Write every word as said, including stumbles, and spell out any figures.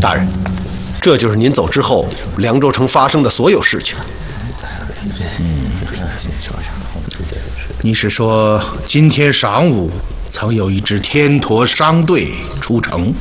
大人，这就是您走之后凉州城发生的所有事情。 嗯，你是说今天晌午曾有一支天驼商队出城？